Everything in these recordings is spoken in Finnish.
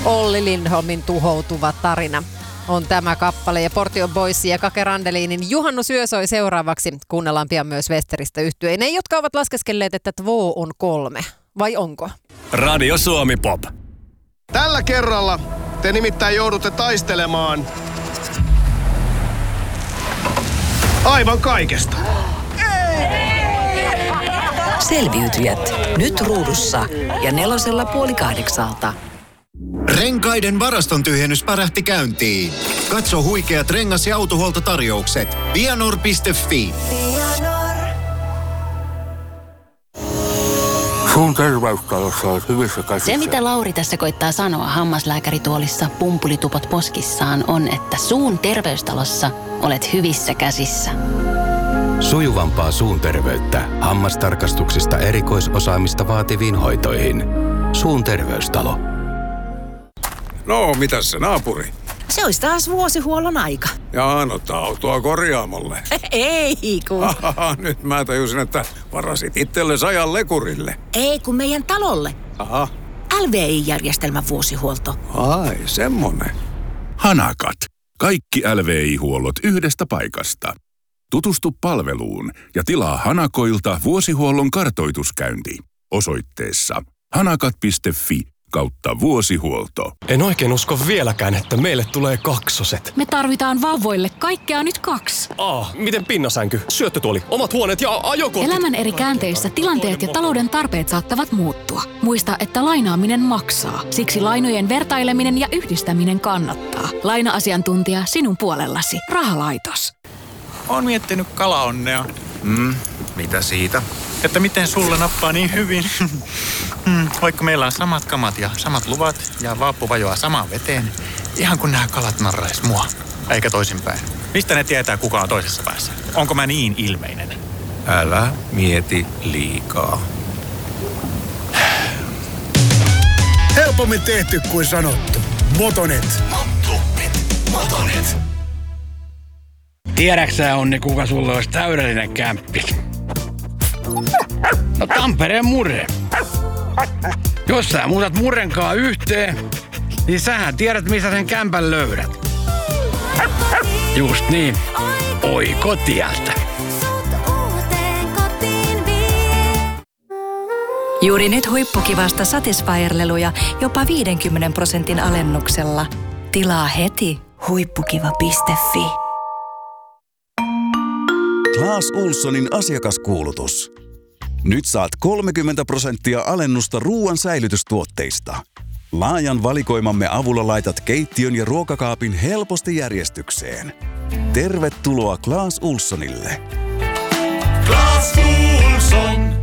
Olli Lindholmin tuhoutuva tarina on tämä kappale. Ja Portion Boysin ja Kake Randelinin Juhannus yö soi seuraavaksi. Kuunnellaan pian myös Westeristä yhtyeen. Ne, jotka ovat laskeskelleet, että 2 on 3. Vai onko? Radio Suomi Pop. Tällä kerralla te nimittäin joudutte taistelemaan aivan kaikesta. Selviytyjät. Nyt ruudussa ja 4:30. Renkaiden varaston tyhjennys pärähti käyntiin. Katso huikeat rengas- ja autohuoltotarjoukset. Vianor.fi. Suun terveystalossa on hyvissä käsissä. Se, mitä Lauri tässä koittaa sanoa hammaslääkärituolissa pumpulitupot poskissaan, on, että suun terveystalossa olet hyvissä käsissä. Sujuvampaa suun terveyttä hammastarkastuksista erikoisosaamista vaativiin hoitoihin. Suun terveystalo. No, mitäs se naapuri? Se olisi taas vuosihuollon aika. Jaa, no autoa korjaamolle. Ei kun. Nyt mä tajusin, että varasit itsellesi ajan lekurille. Ei kun meidän talolle. Aha. LVI-järjestelmän vuosihuolto. Ai, semmonen. Hanakat. Kaikki LVI-huollot yhdestä paikasta. Tutustu palveluun ja tilaa Hanakoilta vuosihuollon kartoituskäynti osoitteessa hanakat.fi/vuosihuolto. En oikein usko vieläkään, että meille tulee kaksoset. Me tarvitaan vauvoille kaikkea nyt 2. Miten pinnasänky, syöttötuoli, omat huoneet ja ajokortit? Elämän eri käänteissä tilanteet ja talouden tarpeet saattavat muuttua. Muista, että lainaaminen maksaa. Siksi lainojen vertaileminen ja yhdistäminen kannattaa. Laina-asiantuntija sinun puolellasi. Rahalaitos. Oon miettinyt kalaonnea. Mitä siitä? Että miten sulle nappaa niin hyvin. Vaikka meillä on samat kamat ja samat luvat ja vaappu vajoaa samaan veteen. Ihan kun nämä kalat narrais mua. Eikä toisinpäin. Mistä ne tietää, kuka on toisessa päässä? Onko mä niin ilmeinen? Älä mieti liikaa. Helpommin tehty kuin sanottu. Motonet. Motonet. Tiedäksä, Onni, kuka sulle olisi täydellinen kämppis? No Tampereen Murre. Jos sä muutat Murrenkaa yhteen, niin sähän tiedät, missä sen kämpän löydät. Just niin. Oikotieltä. Juuri nyt huippukivasta Satisfyer-leluja jopa 50% alennuksella. Tilaa heti huippukiva.fi. Clas Ohlsonin asiakaskuulutus. Nyt saat 30% alennusta ruoan säilytystuotteista. Laajan valikoimamme avulla laitat keittiön ja ruokakaapin helposti järjestykseen. Tervetuloa Clas Ohlsonille. Clas Ohlson.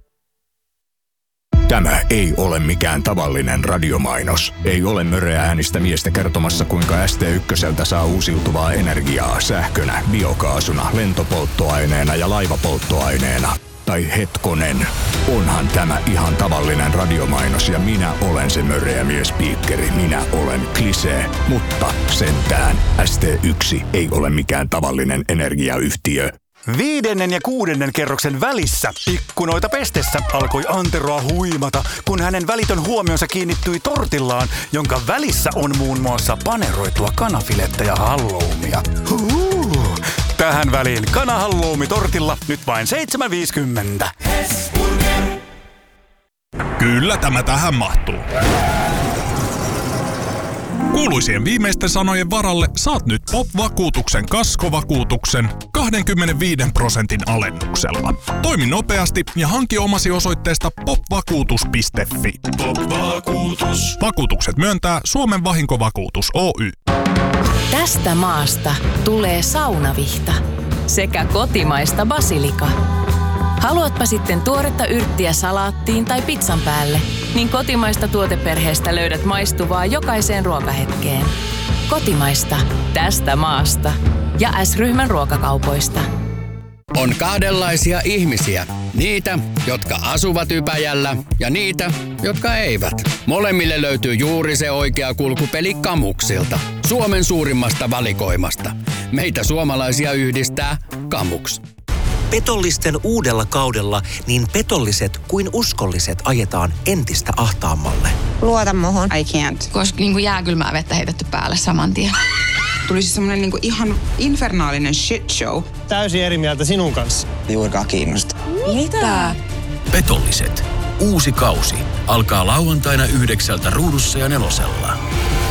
Tämä ei ole mikään tavallinen radiomainos. Ei ole möreä äänistä miestä kertomassa, kuinka ST1 saa uusiutuvaa energiaa sähkönä, biokaasuna, lentopolttoaineena ja laivapolttoaineena. Tai hetkonen, onhan tämä ihan tavallinen radiomainos ja minä olen se möreä miespiikkeri. Minä olen Klisee, mutta sentään ST1 ei ole mikään tavallinen energiayhtiö. 5. ja 6. kerroksen välissä ikkunoita pestessä alkoi Anteroa huimata, kun hänen välitön huomionsa kiinnittyi tortillaan, jonka välissä on muun muassa paneroitua kanafilettä ja halloumia. Tähän väliin kanahalloumi tortilla nyt vain 7,50. Kyllä tämä tähän mahtuu. Kuuluisien viimeisten sanojen varalle saat nyt POP-vakuutuksen kaskovakuutuksen 25% alennuksella. Toimi nopeasti ja hanki omasi osoitteesta popvakuutus.fi. POP-vakuutus. Vakuutukset myöntää Suomen vahinkovakuutus Oy. Tästä maasta tulee saunavihta sekä kotimaista basilika. Haluatpa sitten tuoretta yrttiä salaattiin tai pizzan päälle, niin kotimaista tuoteperheestä löydät maistuvaa jokaiseen ruokahetkeen. Kotimaista tästä maasta ja S-ryhmän ruokakaupoista. On kahdenlaisia ihmisiä. Niitä, jotka asuvat Ypäjällä ja niitä, jotka eivät. Molemmille löytyy juuri se oikea kulkupeli Kamuksilta. Suomen suurimmasta valikoimasta. Meitä suomalaisia yhdistää Kamuks. Petollisten uudella kaudella niin petolliset kuin uskolliset ajetaan entistä ahtaammalle. Luota muhun. I can't. Koska jääkylmää vettä heitetty päälle saman tien. Tuli siis semmonen ihan infernaalinen shit show. Täysin eri mieltä sinun kanssa. Juurikaan kiinnosta. Mitä? Petolliset. Uusi kausi alkaa lauantaina 9 Ruudussa ja 4.